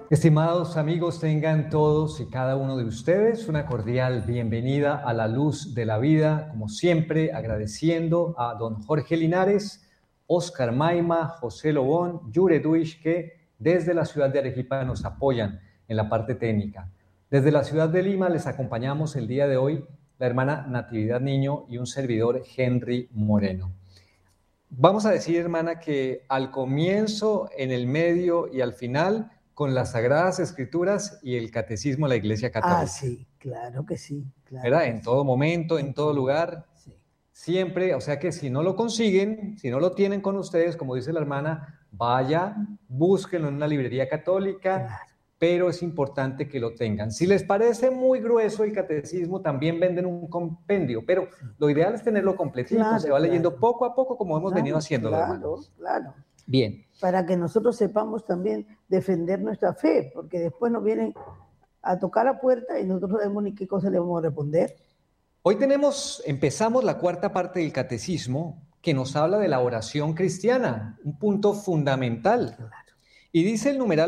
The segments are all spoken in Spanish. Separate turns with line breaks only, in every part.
Estimados amigos, tengan todos y cada uno de ustedes una cordial bienvenida a la luz de la vida, como siempre agradeciendo a don Jorge Linares, Oscar Maima, José Lobón, Yure Duish, que desde la ciudad de Arequipa nos apoyan en la parte técnica. Desde la ciudad de Lima les acompañamos el día de hoy la hermana Natividad Niño y un servidor Henry Moreno. Vamos a decir, hermana, que al comienzo, en el medio y al final, con las Sagradas Escrituras y el Catecismo de la Iglesia Católica.
Sí, claro que sí. Claro
¿verdad?
que
En
sí.
todo momento, en todo lugar,
sí.
Siempre, o sea que si no lo consiguen, si no lo tienen con ustedes, como dice la hermana, vaya, búsquenlo en una librería católica,
Claro.
Pero es importante que lo tengan. Si les parece muy grueso el catecismo, también venden un compendio, pero lo ideal es tenerlo completito,
Claro,
se va leyendo
claro.
poco a poco como hemos venido haciéndolo, hermano.
Claro.
Bien.
Para que nosotros sepamos también defender nuestra fe, porque después nos vienen a tocar la puerta y nosotros no sabemos ni qué cosa le vamos a responder.
Hoy empezamos la cuarta parte del catecismo que nos habla de la oración cristiana, un punto fundamental.
Claro.
Y dice el numeral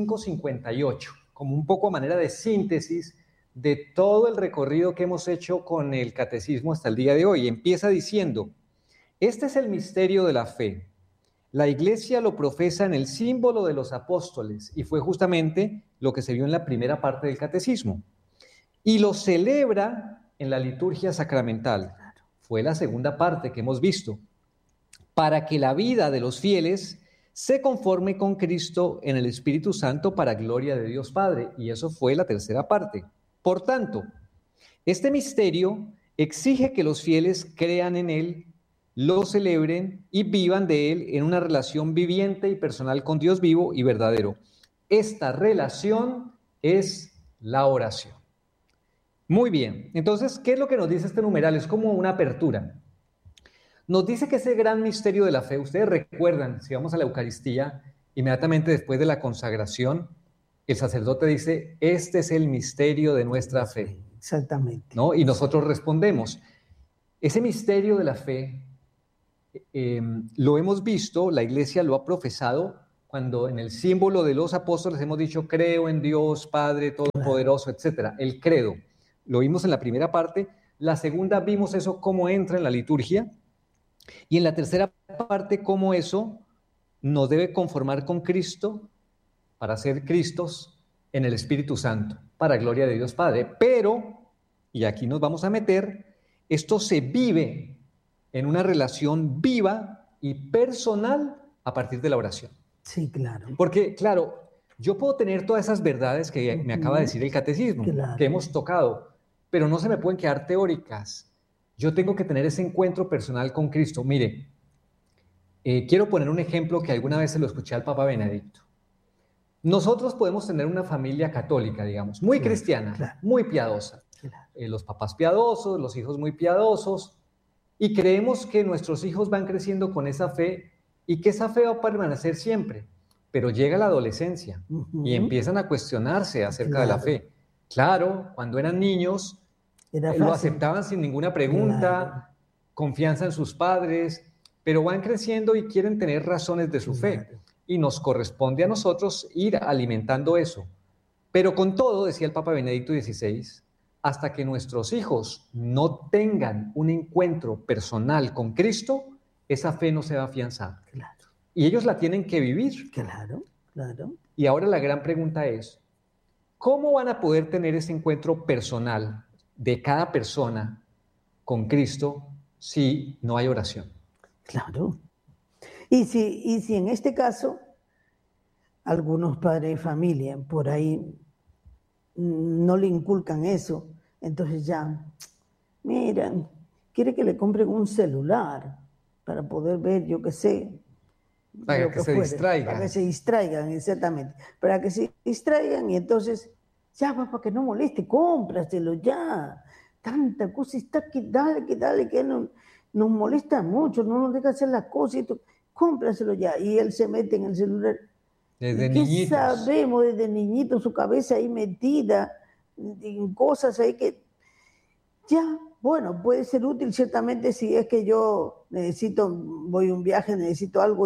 2558, como un poco a manera de síntesis de todo el recorrido que hemos hecho con el catecismo hasta el día de hoy. Empieza diciendo, este es el misterio de la fe. La Iglesia lo profesa en el símbolo de los apóstoles y fue justamente lo que se vio en la primera parte del catecismo. Y lo celebra en la liturgia sacramental. Fue la segunda parte que hemos visto. Para que la vida de los fieles se conforme con Cristo en el Espíritu Santo para gloria de Dios Padre. Y eso fue la tercera parte. Por tanto, este misterio exige que los fieles crean en Él, lo celebren y vivan de Él en una relación viviente y personal con Dios vivo y verdadero. Esta relación es la oración. Muy bien, entonces, ¿qué es lo que nos dice este numeral? Es como una apertura. Nos dice que ese gran misterio de la fe, ustedes recuerdan, si vamos a la Eucaristía, inmediatamente después de la consagración, el sacerdote dice, este es el misterio de nuestra fe.
Exactamente.
¿No? Y nosotros respondemos, ese misterio de la fe lo hemos visto, la Iglesia lo ha profesado, cuando en el símbolo de los apóstoles hemos dicho, creo en Dios, Padre Todopoderoso, etc. El credo, lo vimos en la primera parte, la segunda vimos eso cómo entra en la liturgia, y en la tercera parte, cómo eso nos debe conformar con Cristo para ser Cristos en el Espíritu Santo, para gloria de Dios Padre. Pero, y aquí nos vamos a meter, esto se vive en una relación viva y personal a partir de la oración.
Sí, claro.
Porque, claro, yo puedo tener todas esas verdades que me acaba de decir el catecismo, que hemos tocado, pero no se me pueden quedar teóricas. Yo tengo que tener ese encuentro personal con Cristo. Mire, quiero poner un ejemplo que alguna vez se lo escuché al Papa Benedicto. Nosotros podemos tener una familia católica, digamos, muy cristiana, muy piadosa. Los papás piadosos, los hijos muy piadosos, y creemos que nuestros hijos van creciendo con esa fe y que esa fe va a permanecer siempre. Pero llega la adolescencia y empiezan a cuestionarse acerca de la fe. Claro, cuando eran niños, lo aceptaban sin ninguna pregunta, confianza en sus padres, pero van creciendo y quieren tener razones de su fe. Y nos corresponde a nosotros ir alimentando eso. Pero con todo, decía el Papa Benedicto XVI, hasta que nuestros hijos no tengan un encuentro personal con Cristo, esa fe no se va a afianzar.
Claro.
Y ellos la tienen que vivir.
Claro.
Y ahora la gran pregunta es, ¿cómo van a poder tener ese encuentro personal de cada persona con Cristo si no hay oración?
Claro. Y si en este caso algunos padres de familia por ahí no le inculcan eso, entonces ya, miran, quiere que le compren un celular para poder ver, yo qué sé.
Para que se distraigan.
Para que se distraigan, exactamente. Para que se distraigan y entonces, ya, papá, que no moleste, cómpraselo ya. Tanta cosa está que dale, que nos molesta mucho, no nos deja hacer las cosas, cómpraselo ya. Y él se mete en el celular.
Desde
¿Qué
niñitos.
sabemos desde niñitos? Su cabeza ahí metida en cosas ahí que ya, bueno, puede ser útil ciertamente si es que yo voy a un viaje, necesito algo y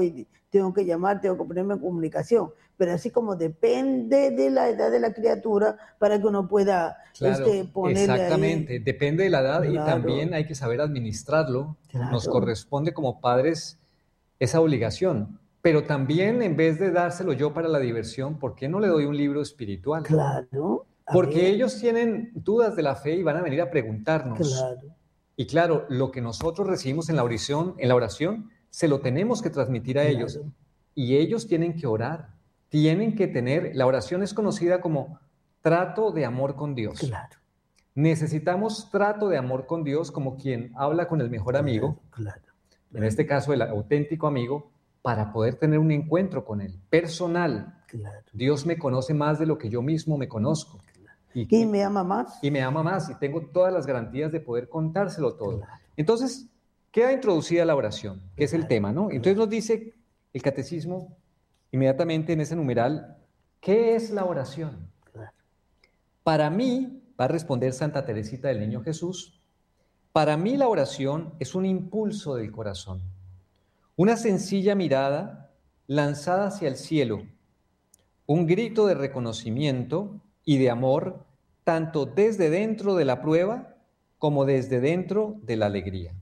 tengo que llamar, tengo que ponerme en comunicación. Pero así como depende de la edad de la criatura para que uno pueda
Claro,
ponerle
exactamente.
ahí.
Depende de la edad y también
Claro,
hay que saber administrarlo. Nos
claro,
corresponde como padres esa obligación. Pero también en vez de dárselo yo para la diversión, ¿por qué no le doy un libro espiritual?
claro. A
Porque
ver,
ellos tienen dudas de la fe y van a venir a preguntarnos.
claro,
Y claro, lo que nosotros recibimos en la oración, se lo tenemos que transmitir a ellos.
claro,
Y ellos tienen que orar, tienen que tener, la oración es conocida como trato de amor con Dios.
claro,
Necesitamos trato de amor con Dios como quien habla con el mejor
claro,
amigo,
claro,
en este
claro,
caso el auténtico amigo, para poder tener un encuentro con él, personal.
claro,
Dios me conoce más de lo que yo mismo me conozco
claro.
y,
¿Y
y,
me ama más?
y me ama más y tengo todas las garantías de poder contárselo todo.
Claro,
Entonces, queda introducida la oración, que es el
claro,
tema, ¿no? Entonces
claro,
nos dice el catecismo inmediatamente en ese numeral, ¿qué es la oración?
claro,
Para mí, va a responder Santa Teresita del Niño Jesús, para mí la oración es un impulso del corazón, una sencilla mirada lanzada hacia el cielo, un grito de reconocimiento y de amor, tanto desde dentro de la prueba como desde dentro de la alegría.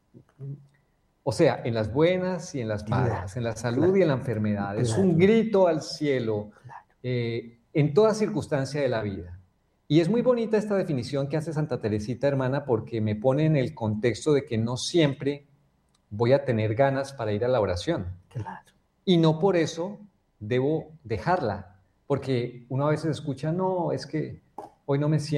O sea, en las buenas y en las
claro,
malas, en la salud
claro,
y en la enfermedad. Es un
claro,
grito al cielo
claro.
en toda circunstancia de la vida. Y es muy bonita esta definición que hace Santa Teresita, hermana, porque me pone en el contexto de que no siempre voy a tener ganas para ir a la oración.
Claro,
Y no por eso debo dejarla, porque uno a veces escucha, no, es que hoy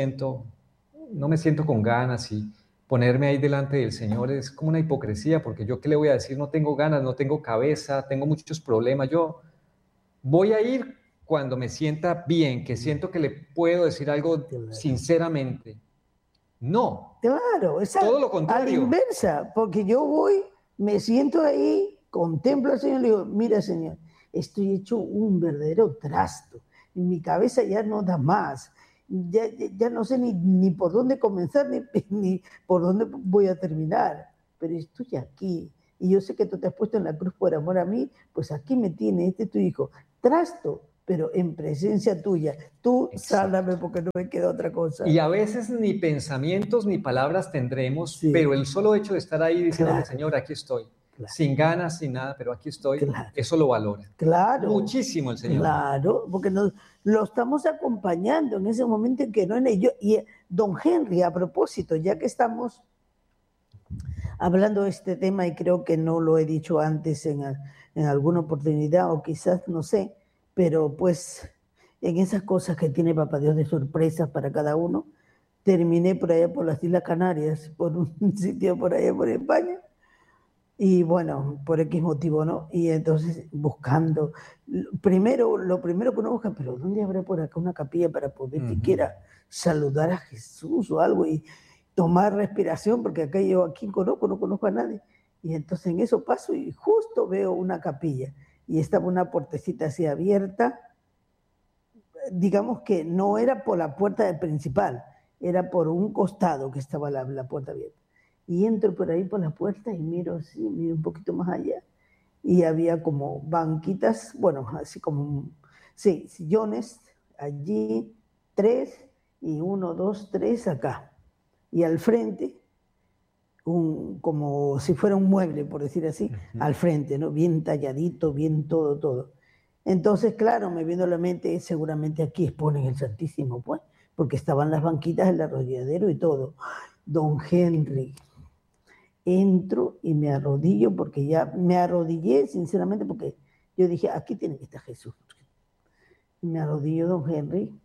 no me siento con ganas y ponerme ahí delante del Señor es como una hipocresía, porque yo qué le voy a decir, no tengo ganas, no tengo cabeza, tengo muchos problemas, yo voy a ir cuando me sienta bien, que siento que le puedo decir algo
claro.
sinceramente. No,
Claro, es
todo lo
a la
contrario.
inversa, porque yo voy, me siento ahí, contemplo al Señor y le digo, mira Señor, estoy hecho un verdadero trasto, mi cabeza ya no da más, ya no sé ni por dónde comenzar ni por dónde voy a terminar, pero estoy aquí y yo sé que tú te has puesto en la cruz por amor a mí, pues aquí me tiene, este es tu hijo, trasto, pero en presencia tuya, tú
Exacto.
sálvame porque no me queda otra
Y
cosa.
a veces ni pensamientos ni palabras tendremos, pero
Sí,
el solo hecho de estar ahí diciéndole,
claro.
Señor, aquí estoy,
Claro,
sin ganas, sin nada, pero aquí estoy,
claro,
eso lo valora
claro,
muchísimo el Señor.
claro, porque lo estamos acompañando en ese momento en que no en ello. Y don Henry, a propósito, ya que estamos hablando de este tema y creo que no lo he dicho antes en alguna oportunidad o quizás no sé, pero pues en esas cosas que tiene Papá Dios de sorpresas para cada uno, terminé por allá por las Islas Canarias, por un sitio por allá por España. Y bueno, por X motivo, ¿no? Y entonces buscando, lo primero que uno busca, pero ¿dónde habrá por acá una capilla para poder siquiera saludar a Jesús o algo y tomar respiración? Porque acá yo, aquí conozco, no conozco a nadie. Y entonces en eso paso y justo veo una capilla y estaba una puertecita así abierta, digamos que no era por la puerta del principal, era por un costado que estaba la puerta abierta. Y entro por ahí por la puerta y miro así, miro un poquito más allá. Y había como banquitas, bueno, así como, sí, sillones allí, tres, y uno, dos, tres acá. Y al frente, como si fuera un mueble, por decir así, al frente, ¿no? Bien talladito, bien todo, todo. Entonces, claro, me vino a la mente, seguramente aquí exponen el Santísimo, pues, porque estaban las banquitas, el arrodilladero y todo. Don Henry, entro y me arrodillo porque ya me arrodillé sinceramente porque yo dije, aquí tiene que estar Jesús. Y me arrodillo, don Henry,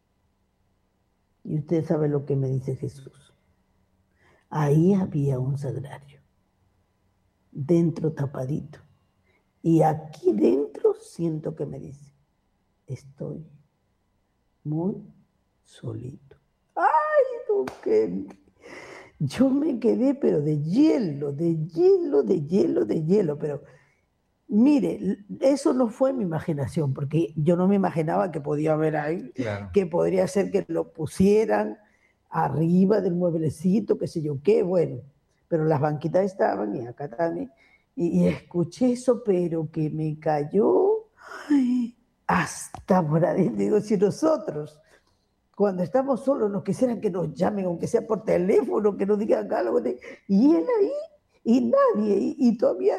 y usted sabe lo que me dice Jesús. Ahí había un sagrario, dentro tapadito. Y aquí dentro siento que me dice, estoy muy solito. ¡Ay, don Henry! Yo me quedé, pero de hielo, de hielo, de hielo, de hielo, pero mire, eso no fue mi imaginación, porque yo no me imaginaba que podía haber ahí,
Claro.
que podría ser que lo pusieran arriba del mueblecito, qué sé yo qué, bueno, pero las banquitas estaban y acá también, y escuché eso, pero que me cayó hasta por adentro. Digo, si nosotros, cuando estamos solos, nos quisieran que nos llamen, aunque sea por teléfono, que nos digan algo, y él ahí, y nadie, y todavía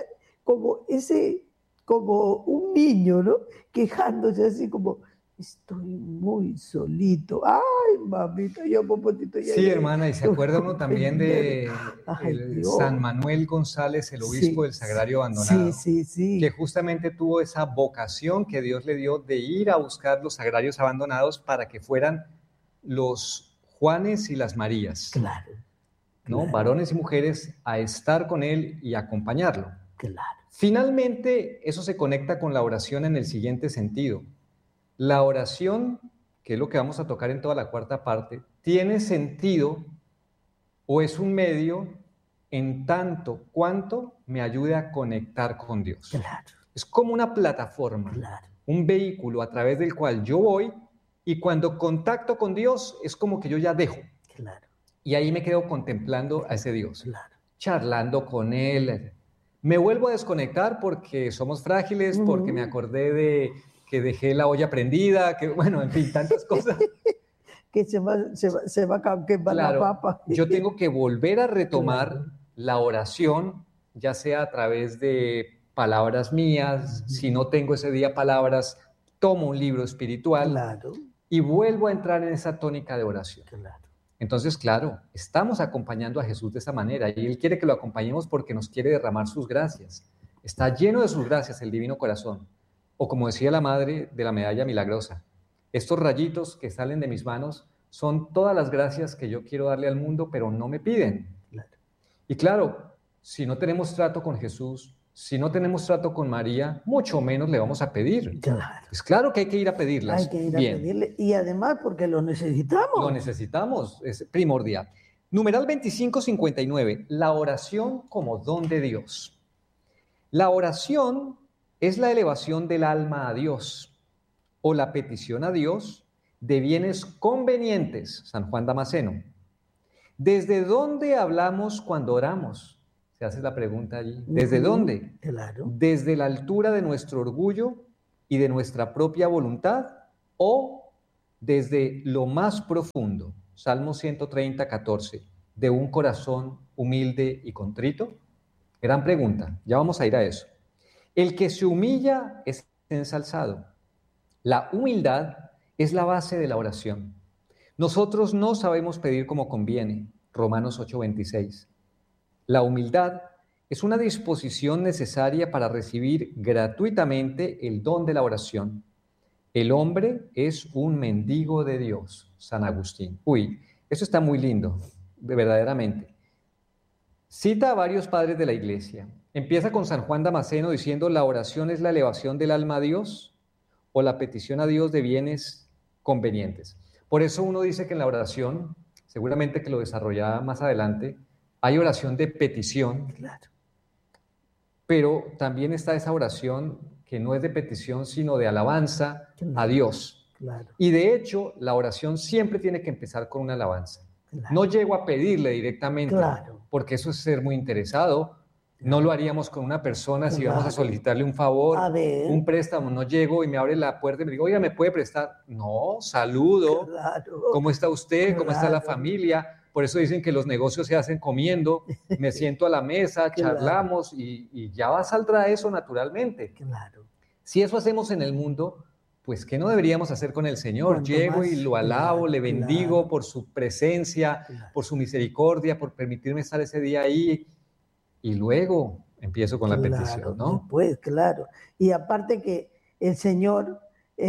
como un niño, ¿no? Quejándose así como, estoy muy solito. Ay, mamita, yo popotito ya.
Sí, hermana, y se acuerda uno también de
Ay,
San
Dios.
Manuel González, el obispo
Sí,
del Sagrario
sí,
Abandonado,
sí,
que
sí.
justamente tuvo esa vocación que Dios le dio de ir a buscar los sagrarios abandonados para que fueran los Juanes y las Marías,
Claro,
¿no?
claro,
Varones y mujeres a estar con él y acompañarlo.
claro.
Finalmente, eso se conecta con la oración en el siguiente sentido. La oración, que es lo que vamos a tocar en toda la cuarta parte, tiene sentido o es un medio en tanto cuanto me ayude a conectar con Dios.
Claro,
Es como una plataforma,
claro,
un vehículo a través del cual yo voy y cuando contacto con Dios es como que yo ya dejo
claro,
y ahí me quedo contemplando a ese Dios,
claro.
charlando con Él. Me vuelvo a desconectar porque somos frágiles, porque me acordé de que dejé la olla prendida, que bueno, en fin, tantas cosas.
Que se va a quemar la
Claro,
papa.
yo tengo que volver a retomar
Claro.
la oración, ya sea a través de palabras mías, si no tengo ese día palabras, tomo un libro espiritual
Claro,
y vuelvo a entrar en esa tónica de oración.
claro.
Entonces, claro, estamos acompañando a Jesús de esa manera y Él quiere que lo acompañemos porque nos quiere derramar sus gracias. Está lleno de sus gracias el divino corazón. O como decía la madre de la medalla milagrosa, estos rayitos que salen de mis manos son todas las gracias que yo quiero darle al mundo, pero no me piden.
Claro.
Y claro, si no tenemos trato con Jesús, si no tenemos trato con María, mucho menos le vamos a pedir.
Claro.
Es claro que hay que ir a
Hay
pedirlas.
que ir a
Bien.
pedirle. Y además porque lo
Lo
necesitamos.
necesitamos, es primordial. Numeral 2559, la oración como don de Dios. La oración es la elevación del alma a Dios o la petición a Dios de bienes convenientes, San Juan Damasceno. ¿Desde dónde hablamos cuando oramos? Se hace la pregunta allí. ¿Desde dónde?
Claro.
¿Desde la altura de nuestro orgullo y de nuestra propia voluntad o desde lo más profundo? Salmo 130, 14. ¿De un corazón humilde y contrito? Gran pregunta. Ya vamos a ir a eso. El que se humilla es ensalzado. La humildad es la base de la oración. Nosotros no sabemos pedir como conviene. Romanos 8:26. La humildad es una disposición necesaria para recibir gratuitamente el don de la oración. El hombre es un mendigo de Dios, San Agustín. Uy, eso está muy lindo, verdaderamente. Cita a varios padres de la iglesia. Empieza con San Juan Damasceno diciendo, la oración es la elevación del alma a Dios o la petición a Dios de bienes convenientes. Por eso uno dice que en la oración, seguramente que lo desarrollará más adelante, hay oración de petición,
Claro.
pero también está esa oración que no es de petición, sino de alabanza a Dios.
Claro.
Y de hecho, la oración siempre tiene que empezar con una alabanza.
Claro.
No llego a pedirle directamente,
Claro.
porque eso es ser muy interesado. No lo haríamos con una persona si vamos a solicitarle un favor,
A ver.
un préstamo. No llego y me abre la puerta y me digo, oiga, ¿me puede prestar? No, saludo.
Claro.
¿Cómo está usted? ¿Cómo está la
Claro.
familia? Por eso dicen que los negocios se hacen comiendo. Me siento a la mesa,
Claro.
charlamos y ya saldrá eso naturalmente.
Claro.
Si eso hacemos en el mundo, pues ¿qué no deberíamos hacer con el Señor?
Cuanto
Llego
más,
y lo alabo,
claro,
le bendigo
claro.
por su presencia,
Claro.
por su misericordia, por permitirme estar ese día ahí. Y luego empiezo con la petición, ¿no?
Después, claro. Y aparte que el Señor,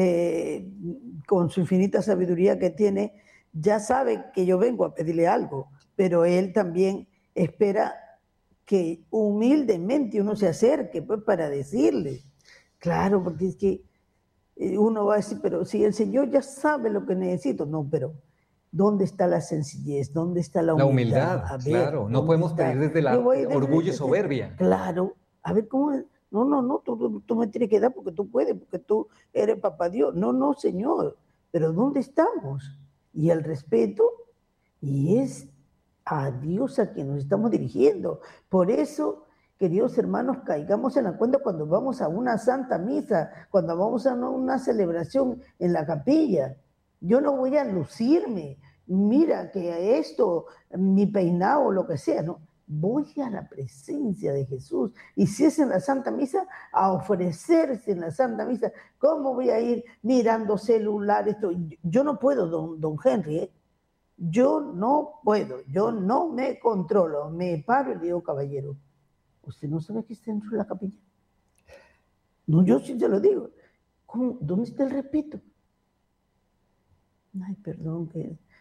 con su infinita sabiduría que tiene, ya sabe que yo vengo a pedirle algo, pero Él también espera que humildemente uno se acerque, pues, para decirle. Claro, porque es que uno va a decir, pero si el Señor ya sabe lo que necesito, no, pero ¿dónde está la sencillez? ¿Dónde está la humildad?
La humildad, claro. No podemos pedir desde la orgullo y soberbia.
Claro. A ver, ¿cómo? No, tú me tienes que dar porque tú puedes, porque tú eres papá Dios. No, Señor. Pero ¿dónde estamos? Y el respeto, y es a Dios a quien nos estamos dirigiendo. Por eso queridos hermanos, caigamos en la cuenta cuando vamos a una santa misa, cuando vamos a una celebración en la capilla. Yo no voy a lucirme, mira que esto, mi peinado, lo que sea, no. Voy a la presencia de Jesús. Y si es en la Santa Misa, a ofrecerse en la Santa Misa. ¿Cómo voy a ir mirando celular? Esto? Yo no puedo, don Henry, ¿eh? Yo no puedo, yo no me controlo. Me paro y le digo, caballero, ¿usted no sabe que está dentro de la capilla? No, yo sí te lo digo. ¿Cómo? ¿Dónde está el respeto? Ay, perdón,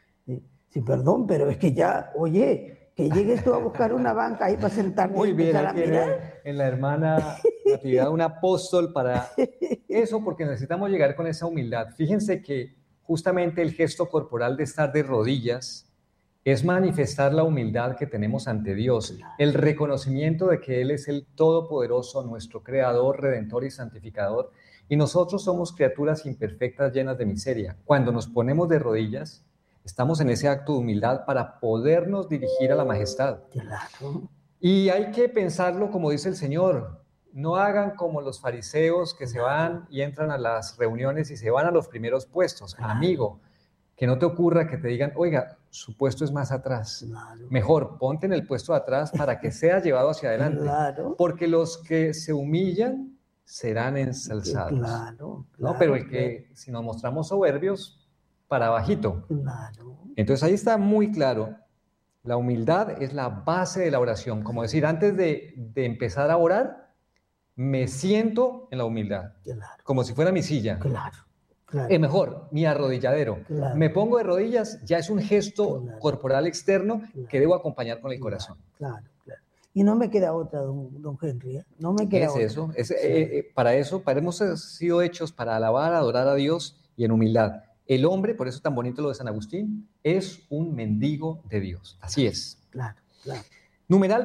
sí, perdón, pero es que ya, oye, que llegues tú a buscar una banca ahí para sentarme
Muy
y
bien,
empezar a mirar.
en la hermana Natividad un apóstol para eso, porque necesitamos llegar con esa humildad. Fíjense que justamente el gesto corporal de estar de rodillas es manifestar la humildad que tenemos ante Dios, el reconocimiento de que Él es el Todopoderoso, nuestro Creador, Redentor y Santificador, y nosotros somos criaturas imperfectas llenas de miseria. Cuando nos ponemos de rodillas, estamos en ese acto de humildad para podernos dirigir a la majestad.
Claro.
Y hay que pensarlo como dice el Señor, no hagan como los fariseos que se van y entran a las reuniones y se van a los primeros puestos. Claro. Amigo, que no te ocurra que te digan, oiga, su puesto es más atrás. Claro. Mejor, ponte en el puesto de atrás para que sea llevado hacia adelante. Claro. Porque los que se humillan serán ensalzados. Claro, claro, ¿no? Pero el que, si nos mostramos soberbios, para bajito. Claro. Entonces ahí está muy claro. La humildad es la base de la oración. Como decir, antes de empezar a orar, me siento en la humildad. Claro. Como si fuera mi silla. Claro. Claro. Mejor, mi arrodilladero. Claro. Me pongo de rodillas, ya es un gesto corporal externo que debo acompañar con el corazón.
Claro, claro. Y no me queda otra, don Henry. No me queda otra.
Eso. Para eso hemos sido hechos para alabar, adorar a Dios y en humildad. El hombre, por eso tan bonito lo de San Agustín, es un mendigo de Dios. Así es.
Claro, claro.
Numeral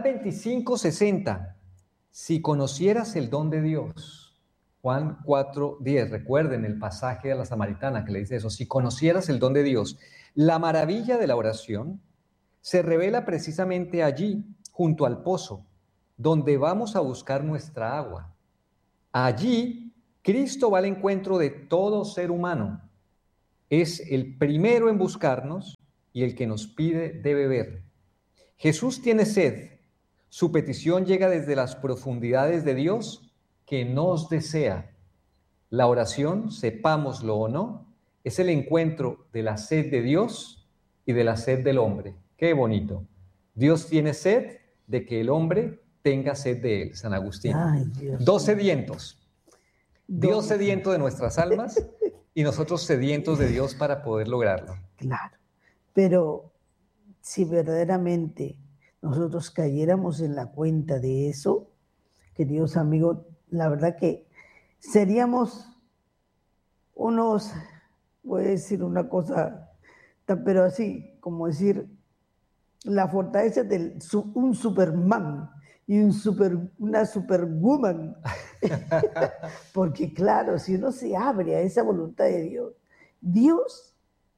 2560. Si conocieras el don de Dios. Juan 4:10. Recuerden el pasaje de la samaritana que le dice eso. Si conocieras el don de Dios. La maravilla de la oración se revela precisamente allí, junto al pozo, donde vamos a buscar nuestra agua. Allí, Cristo va al encuentro de todo ser humano. Es el primero en buscarnos y el que nos pide de beber. Jesús tiene sed. Su petición llega desde las profundidades de Dios que nos desea. La oración, sepámoslo o no, es el encuentro de la sed de Dios y de la sed del hombre. Qué bonito. Dios tiene sed de que el hombre tenga sed de él, San Agustín. Ay, Dos sedientos. Dios sediento de nuestras almas y nosotros sedientos de Dios para poder lograrlo.
Claro, pero si verdaderamente nosotros cayéramos en la cuenta de eso, queridos amigos, la verdad que seríamos unos, voy a decir una cosa, pero así, como decir, la fortaleza de un Superman y una Superwoman. Porque claro, si uno se abre a esa voluntad de Dios, Dios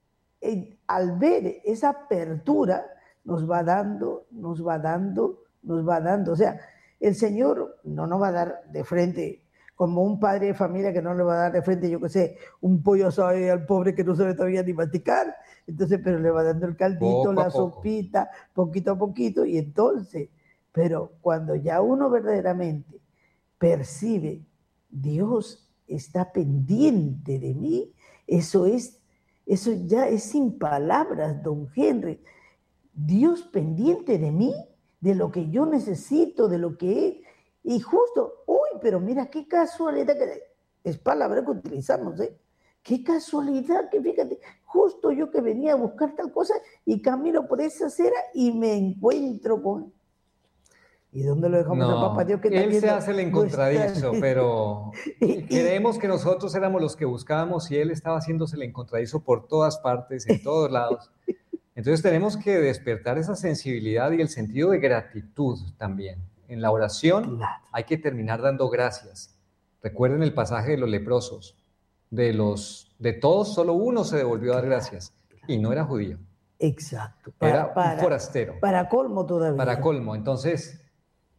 al ver esa apertura nos va dando. O sea, el Señor no nos va a dar de frente, como un padre de familia que no le va a dar de frente, yo qué sé, un pollo asado al pobre que no sabe todavía ni masticar. Entonces, pero le va dando el caldito, la sopita, poquito a poquito, y entonces, pero cuando ya uno verdaderamente percibe, Dios está pendiente de mí, eso ya es sin palabras, don Henry. Dios pendiente de mí, de lo que yo necesito, de lo que es. Y justo, pero mira qué casualidad, que es palabra que utilizamos, ¿eh? Qué casualidad que fíjate, justo yo que venía a buscar tal cosa y camino por esa acera y me encuentro con... ¿Y dónde lo dejamos a papá Dios? Que
él se hace el encontradizo, pero creemos que nosotros éramos los que buscábamos y él estaba haciéndose el encontradizo por todas partes, en todos lados. Entonces tenemos que despertar esa sensibilidad y el sentido de gratitud también. En la oración hay que terminar dando gracias. Recuerden el pasaje de los leprosos. De todos, solo uno se devolvió a dar gracias. Y no era judío.
Exacto.
Era un forastero.
Para colmo todavía.
Para colmo. Entonces,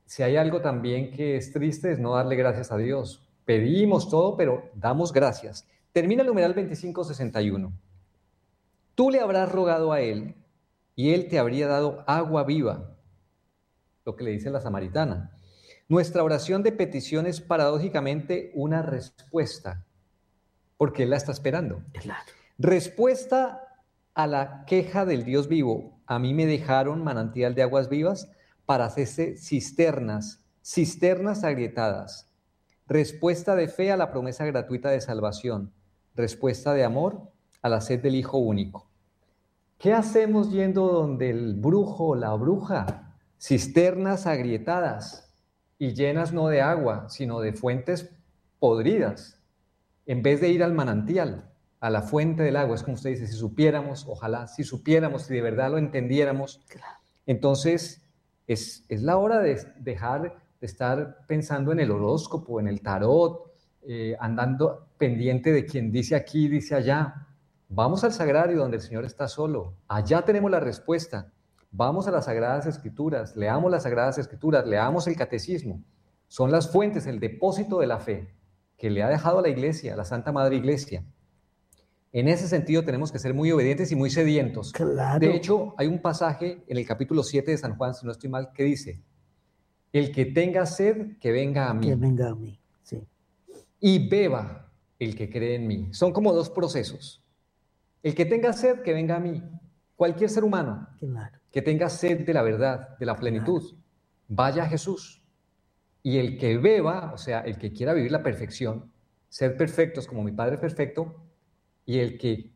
si hay algo también que es triste es no darle gracias a Dios. Pedimos todo, pero damos gracias. Termina el numeral 2561. Tú le habrás rogado a él y él te habría dado agua viva, lo que le dice la samaritana. Nuestra oración de petición es paradójicamente una respuesta, porque él la está esperando.
Claro.
Respuesta a la queja del Dios vivo. A mí me dejaron manantial de aguas vivas para hacerse cisternas agrietadas. Respuesta de fe a la promesa gratuita de salvación. Respuesta de amor a la sed del Hijo único. ¿Qué hacemos yendo donde el brujo o la bruja? Cisternas agrietadas y llenas no de agua, sino de fuentes podridas, en vez de ir al manantial, a la fuente del agua. Es como usted dice, si supiéramos, ojalá, si supiéramos, si de verdad lo entendiéramos, entonces es la hora de dejar de estar pensando en el horóscopo, en el tarot, andando pendiente de quien dice aquí, dice allá. Vamos al sagrario donde el Señor está solo. Allá tenemos la respuesta. Vamos a las Sagradas Escrituras, leamos las Sagradas Escrituras, leamos el Catecismo. Son las fuentes, el depósito de la fe que le ha dejado a la Iglesia, la Santa Madre Iglesia. En ese sentido tenemos que ser muy obedientes y muy sedientos.
Claro.
De hecho, hay un pasaje en el capítulo 7 de San Juan, si no estoy mal, que dice: el que tenga sed, que venga a mí.
Que venga a mí, sí.
Y beba el que cree en mí. Son como dos procesos. El que tenga sed, que venga a mí. Cualquier ser humano que tenga sed de la verdad, de la plenitud, vaya a Jesús. Y el que beba, o sea, el que quiera vivir la perfección, ser perfectos como mi Padre perfecto, y el que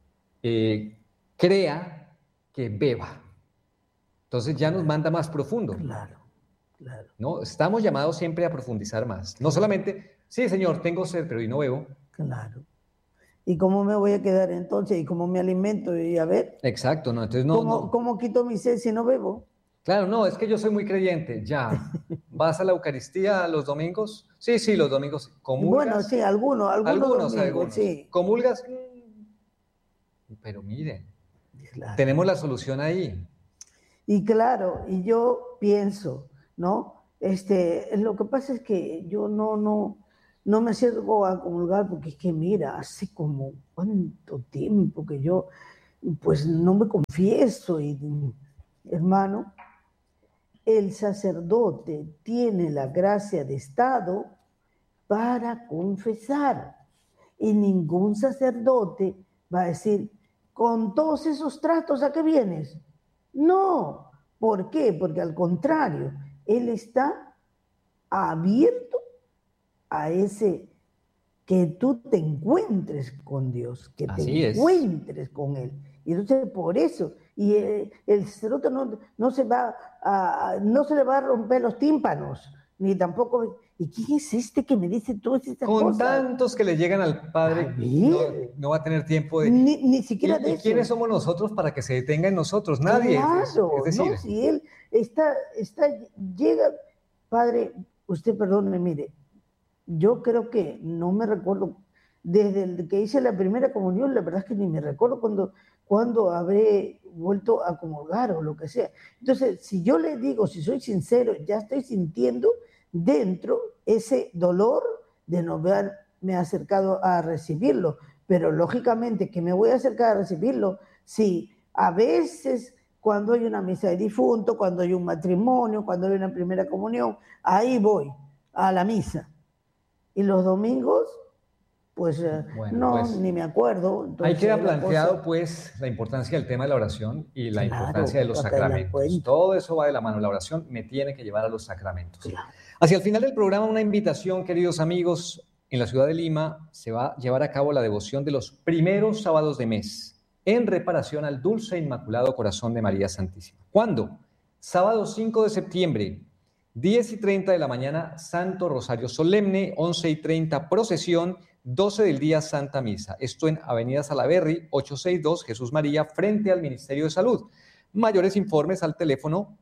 crea, que beba. Entonces ya nos manda más profundo.
Claro.
¿No? Estamos llamados siempre a profundizar más. No solamente, sí, Señor, tengo sed, pero y no bebo.
Claro. ¿Y cómo me voy a quedar entonces? ¿Y cómo me alimento? Y a ver.
Exacto, ¿no? Entonces
¿Cómo quito mi sed si no bebo?
Claro, no, es que yo soy muy creyente. Ya. ¿Vas a la Eucaristía los domingos? Sí, los domingos. ¿Comulgas?
Bueno, sí, algunos domingos, sí.
¿Comulgas? Pero miren, tenemos la solución ahí.
Y claro, y yo pienso, ¿no? Lo que pasa es que yo no me acerco a comulgar porque es que mira, hace como cuánto tiempo que yo pues no me confieso y hermano, el sacerdote tiene la gracia de Estado para confesar y ningún sacerdote va a decir, con todos esos tratos, ¿a qué vienes? No, ¿por qué? Porque al contrario, él está abierto a ese que tú te encuentres con Dios, que te encuentres con Él. Y entonces por eso, y el sacerdote no se le va a romper los tímpanos, ni tampoco, ¿y quién es este que me dice todas estas cosas?
Con tantos que le llegan al Padre, no va a tener tiempo de...
Ni siquiera de eso.
¿Y quiénes somos nosotros para que se detenga en nosotros? Nadie.
Claro,
es decir,
no, si Él llega, Padre, usted perdóneme, mire, yo creo que no me recuerdo, desde el que hice la primera comunión, la verdad es que ni me recuerdo cuando habré vuelto a comulgar o lo que sea. Entonces, si yo le digo, si soy sincero, ya estoy sintiendo dentro ese dolor de no haberme acercado a recibirlo. Pero lógicamente que me voy a acercar a recibirlo, si a veces cuando hay una misa de difunto, cuando hay un matrimonio, cuando hay una primera comunión, ahí voy a la misa. Y los domingos, pues ni me acuerdo.
Entonces, ahí queda planteado pues la importancia del tema de la oración y la importancia de los sacramentos. Todo eso va de la mano. La oración me tiene que llevar a los sacramentos. Claro. Hacia el final del programa, una invitación, queridos amigos. En la ciudad de Lima se va a llevar a cabo la devoción de los primeros sábados de mes en reparación al Dulce e Inmaculado Corazón de María Santísima. ¿Cuándo? Sábado 5 de septiembre, 10:30 de la mañana, Santo Rosario Solemne, 11:30 procesión, 12 del día Santa Misa. Esto en Avenida Salaberry, 862, Jesús María, frente al Ministerio de Salud. Mayores informes al teléfono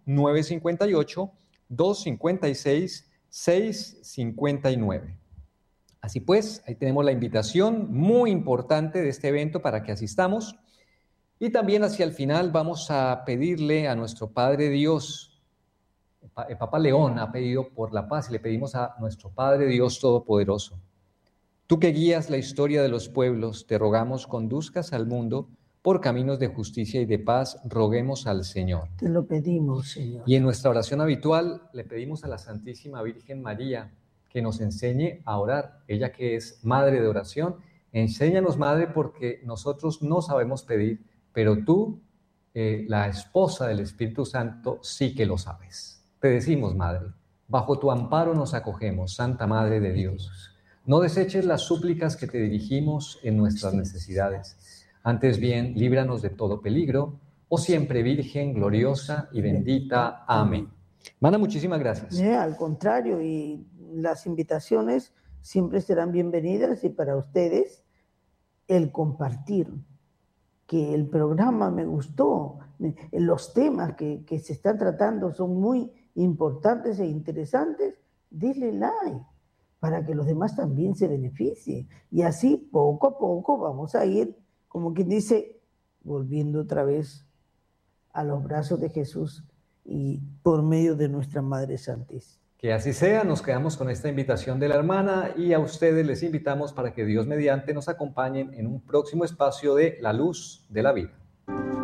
958-256-659. Así pues, ahí tenemos la invitación muy importante de este evento para que asistamos. Y también hacia el final vamos a pedirle a nuestro Padre Dios El Papa León ha pedido por la paz y le pedimos a nuestro Padre Dios Todopoderoso. Tú que guías la historia de los pueblos, te rogamos conduzcas al mundo por caminos de justicia y de paz, roguemos al Señor.
Te lo pedimos, Señor.
Y en nuestra oración habitual le pedimos a la Santísima Virgen María que nos enseñe a orar. Ella que es Madre de oración, enséñanos, Madre, porque nosotros no sabemos pedir, pero tú, la esposa del Espíritu Santo, sí que lo sabes. Te decimos, Madre, bajo tu amparo nos acogemos, Santa Madre de Dios. No deseches las súplicas que te dirigimos en nuestras necesidades. Antes bien, líbranos de todo peligro, oh siempre Virgen, gloriosa y bendita. Amén. Mana, muchísimas gracias.
Al contrario, y las invitaciones siempre serán bienvenidas, y para ustedes el compartir, que el programa me gustó, los temas que se están tratando son muy importantes e interesantes, denle like para que los demás también se beneficien. Y así, poco a poco, vamos a ir, como quien dice, volviendo otra vez a los brazos de Jesús y por medio de nuestra Madre Santísima.
Que así sea, nos quedamos con esta invitación de la hermana y a ustedes les invitamos para que Dios mediante nos acompañen en un próximo espacio de La Luz de la Vida.